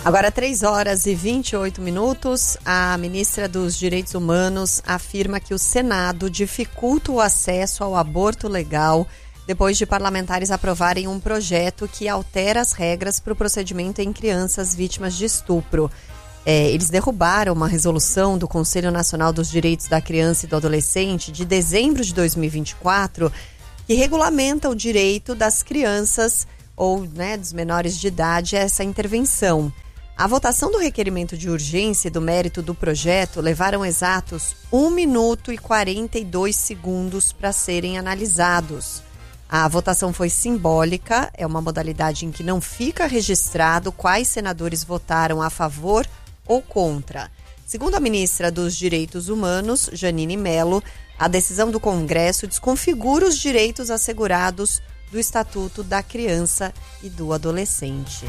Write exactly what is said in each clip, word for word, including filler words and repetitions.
Agora, três horas e vinte e oito minutos, a ministra dos Direitos Humanos afirma que o Senado dificulta o acesso ao aborto legal depois de parlamentares aprovarem um projeto que altera as regras para o procedimento em crianças vítimas de estupro. É, eles derrubaram uma resolução do Conselho Nacional dos Direitos da Criança e do Adolescente de dezembro de dois mil e vinte e quatro, que regulamenta o direito das crianças ou né, dos menores de idade a essa intervenção. A votação do requerimento de urgência e do mérito do projeto levaram exatos um minuto e quarenta e dois segundos para serem analisados. A votação foi simbólica, é uma modalidade em que não fica registrado quais senadores votaram a favor ou contra. Segundo a ministra dos Direitos Humanos, Jeanine Mello, a decisão do Congresso desconfigura os direitos assegurados do Estatuto da Criança e do Adolescente.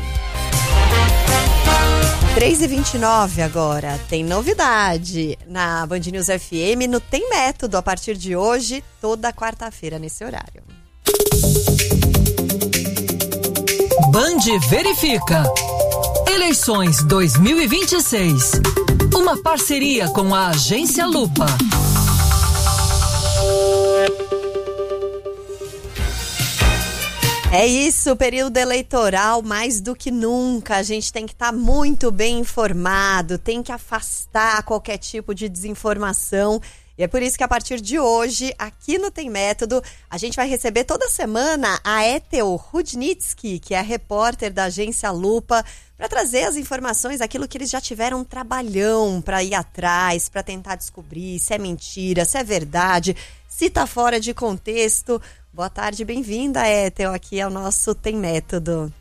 três e vinte e nove agora, tem novidade na Band News F M, no Tem Método, a partir de hoje, toda quarta-feira nesse horário. Band Verifica. Eleições dois mil e vinte e seis. Uma parceria com a Agência Lupa. É isso, período eleitoral, mais do que nunca, a gente tem que estar muito bem informado, tem que afastar qualquer tipo de desinformação. E é por isso que a partir de hoje, aqui no Tem Método, a gente vai receber toda semana a Ethel Rudnitsky, que é a repórter da Agência Lupa, para trazer as informações, aquilo que eles já tiveram um trabalhão para ir atrás, para tentar descobrir se é mentira, se é verdade, se está fora de contexto. Boa tarde, bem-vinda, Ethel, aqui ao nosso Tem Método.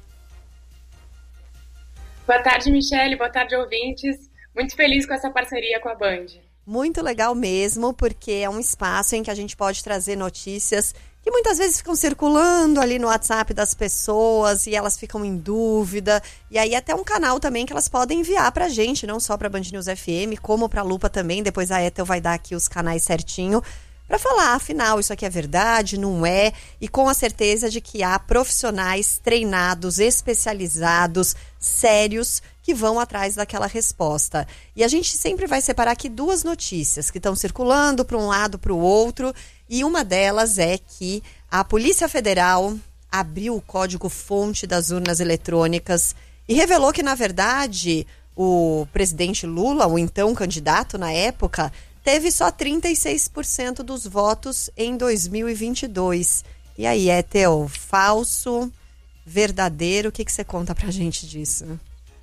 Boa tarde, Michele, boa tarde, ouvintes. Muito feliz com essa parceria com a Band. Muito legal mesmo, porque é um espaço em que a gente pode trazer notícias que muitas vezes ficam circulando ali no WhatsApp das pessoas e elas ficam em dúvida. E aí até um canal também que elas podem enviar pra gente, não só pra Band News F M, como pra Lupa também. Depois a Ethel vai dar aqui os canais certinho para falar, afinal, isso aqui é verdade, não é, e com a certeza de que há profissionais treinados, especializados, sérios, que vão atrás daquela resposta. E a gente sempre vai separar aqui duas notícias que estão circulando para um lado, para o outro, e uma delas é que a Polícia Federal abriu o código-fonte das urnas eletrônicas e revelou que, na verdade, o presidente Lula, o então candidato na época, teve só trinta e seis por cento dos votos em dois mil e vinte e dois. E aí, Ethel, falso, verdadeiro, o que, que você conta pra gente disso?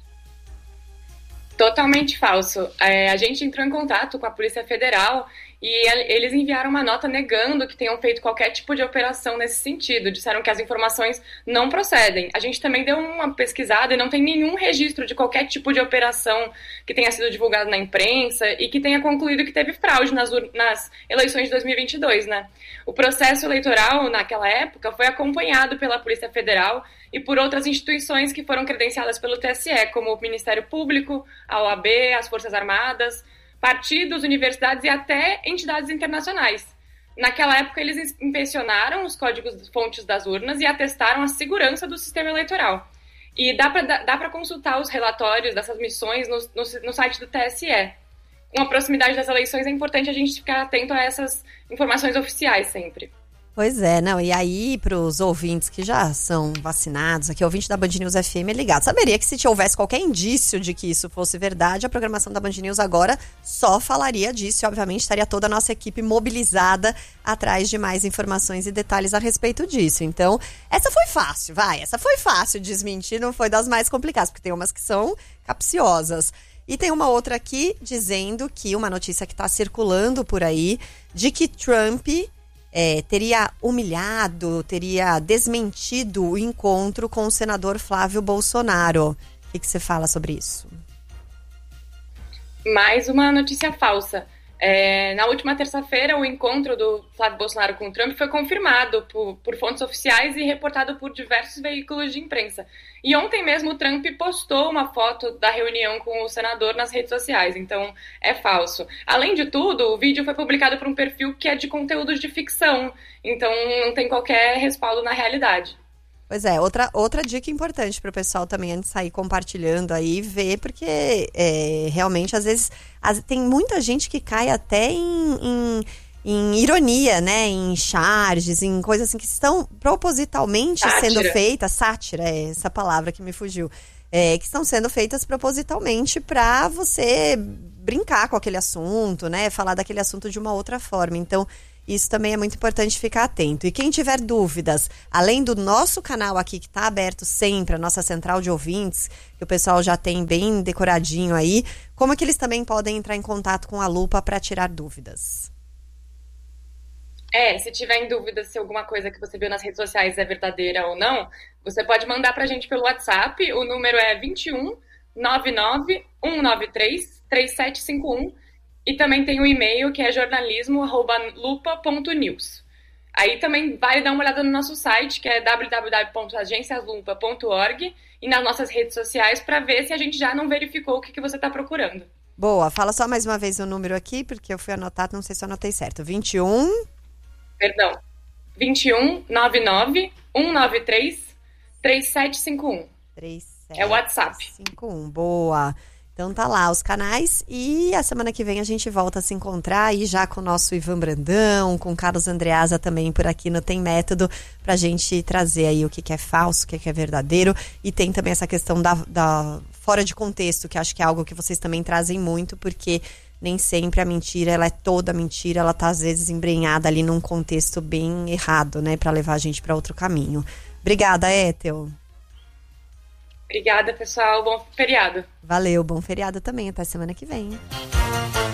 Totalmente falso. É, a gente entrou em contato com a Polícia Federal e eles enviaram uma nota negando que tenham feito qualquer tipo de operação nesse sentido. Disseram que as informações não procedem. A gente também deu uma pesquisada e não tem nenhum registro de qualquer tipo de operação que tenha sido divulgado na imprensa e que tenha concluído que teve fraude nas, nas eleições de dois mil e vinte e dois, né? O processo eleitoral, naquela época, foi acompanhado pela Polícia Federal e por outras instituições que foram credenciadas pelo T S E, como o Ministério Público, a O A B, as Forças Armadas, partidos, universidades e até entidades internacionais. Naquela época, eles inspecionaram os códigos-fontes das urnas e atestaram a segurança do sistema eleitoral. E dá para dá para consultar os relatórios dessas missões no, no, no site do T S E. Com a proximidade das eleições, é importante a gente ficar atento a essas informações oficiais sempre. Pois é, não, e aí para os ouvintes que já são vacinados, aqui ouvinte da Band News F M é ligado, saberia que se houvesse qualquer indício de que isso fosse verdade, a programação da Band News agora só falaria disso e obviamente estaria toda a nossa equipe mobilizada atrás de mais informações e detalhes a respeito disso. Então, essa foi fácil, vai, essa foi fácil de desmentir, não foi das mais complicadas, porque tem umas que são capciosas. E tem uma outra aqui dizendo que, uma notícia que está circulando por aí, de que Trump É, teria humilhado, teria desmentido o encontro com o senador Flávio Bolsonaro. O que, que você fala sobre isso? Mais uma notícia falsa. É, na última terça-feira, o encontro do Flávio Bolsonaro com o Trump foi confirmado por, por fontes oficiais e reportado por diversos veículos de imprensa. E ontem mesmo o Trump postou uma foto da reunião com o senador nas redes sociais, então é falso. Além de tudo, o vídeo foi publicado por um perfil que é de conteúdos de ficção, então não tem qualquer respaldo na realidade. Pois é, outra, outra dica importante para o pessoal também, antes de sair compartilhando aí, ver, porque é, realmente, às vezes, as, tem muita gente que cai até em, em, em ironia, né? Em charges, em coisas assim que estão propositalmente Sátira. sendo feitas, sátira, é essa palavra que me fugiu, é, que estão sendo feitas propositalmente para você brincar com aquele assunto, né? Falar daquele assunto de uma outra forma. Então, isso também é muito importante ficar atento. E quem tiver dúvidas, além do nosso canal aqui, que está aberto sempre, a nossa central de ouvintes, que o pessoal já tem bem decoradinho aí, como é que eles também podem entrar em contato com a Lupa para tirar dúvidas? É, se tiver em dúvida se alguma coisa que você viu nas redes sociais é verdadeira ou não, você pode mandar pra gente pelo WhatsApp. O número é vinte e um, nove nove, um nove três, três sete cinco um. E também tem o e-mail, que é jornalismo arroba lupa ponto news. Aí também vale dar uma olhada no nosso site, que é w w w ponto agências lupa ponto org, e nas nossas redes sociais para ver se a gente já não verificou o que, que você está procurando. Boa, fala só mais uma vez o número aqui, porque eu fui anotar, não sei se eu anotei certo. vinte e um... Perdão. vinte e um, nove nove, um nove três, três sete cinco um. três sete É o WhatsApp. cinco um, boa. Então tá lá os canais e a semana que vem a gente volta a se encontrar aí já com o nosso Ivan Brandão, com o Carlos Andreasa também por aqui no Tem Método, pra gente trazer aí o que, que é falso, o que, que é verdadeiro, e tem também essa questão da, da fora de contexto, que acho que é algo que vocês também trazem muito, porque nem sempre a mentira, ela é toda mentira, ela tá às vezes embrenhada ali num contexto bem errado, né, pra levar a gente pra outro caminho. Obrigada, Ethel. Obrigada, pessoal. Bom feriado. Valeu, bom feriado também. Até semana que vem.